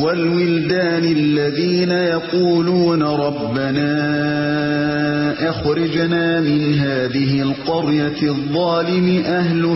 والولدان الذين يقولون ربنا أخرجنا من هذه القرية الظالم أهلها